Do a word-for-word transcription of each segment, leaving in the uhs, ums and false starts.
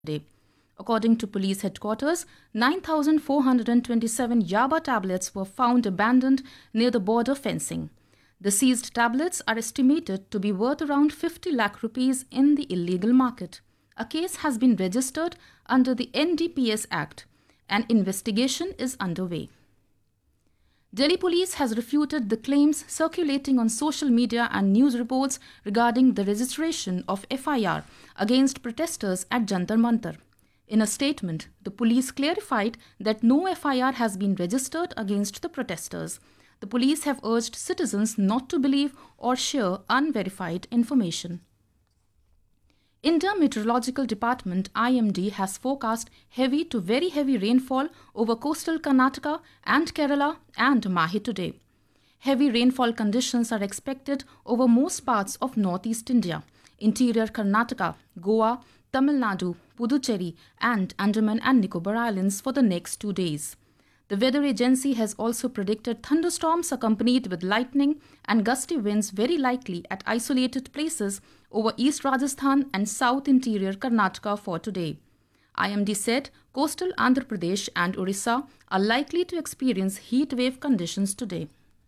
Day. According to police headquarters, nine thousand four hundred twenty-seven Yaba tablets were found abandoned near the border fencing. The seized tablets are estimated to be worth around fifty lakh rupees in the illegal market. A case has been registered under the N D P S Act. An investigation is underway. Delhi police has refuted the claims circulating on social media and news reports regarding the registration of F I R against protesters at Jantar Mantar. In a statement, the police clarified that no F I R has been registered against the protesters. The police have urged citizens not to believe or share unverified information. India Meteorological Department I M D has forecast heavy to very heavy rainfall over coastal Karnataka and Kerala and Mahi today. Heavy rainfall conditions are expected over most parts of northeast India, interior Karnataka, Goa, Tamil Nadu, Puducherry and Andaman and Nicobar Islands for the next two days. The weather agency has also predicted thunderstorms accompanied with lightning and gusty winds very likely at isolated places over East Rajasthan and South Interior Karnataka for today. I M D said coastal Andhra Pradesh and Orissa are likely to experience heat wave conditions today.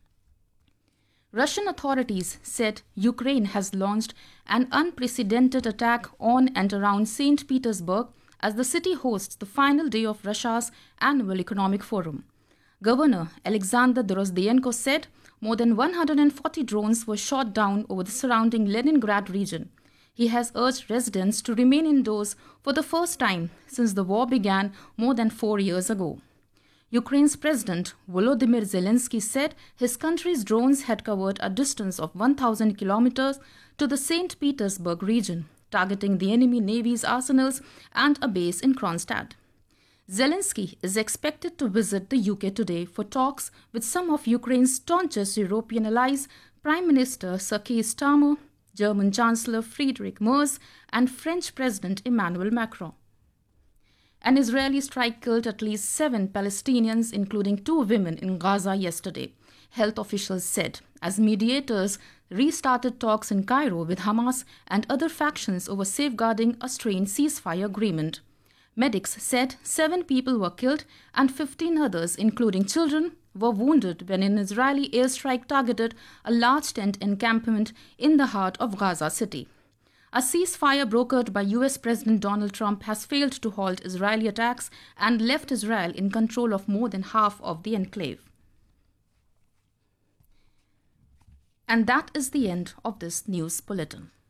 Russian authorities said Ukraine has launched an unprecedented attack on and around Saint Petersburg as the city hosts the final day of Russia's annual economic forum. Governor Alexander Drozdenko said more than one hundred forty drones were shot down over the surrounding Leningrad region. He has urged residents to remain indoors for the first time since the war began more than four years ago. Ukraine's President Volodymyr Zelensky said his country's drones had covered a distance of one thousand kilometers to the Saint Petersburg region, targeting the enemy navy's arsenals and a base in Kronstadt. Zelensky is expected to visit the U K today for talks with some of Ukraine's staunchest European allies, Prime Minister Sir Keir Starmer, German Chancellor Friedrich Merz, and French President Emmanuel Macron. An Israeli strike killed at least seven Palestinians, including two women, in Gaza yesterday, health officials said, as mediators restarted talks in Cairo with Hamas and other factions over safeguarding a strained ceasefire agreement. Medics said seven people were killed and fifteen others, including children, were wounded when an Israeli airstrike targeted a large tent encampment in the heart of Gaza City. A ceasefire brokered by U S President Donald Trump has failed to halt Israeli attacks and left Israel in control of more than half of the enclave. And that is the end of this news bulletin.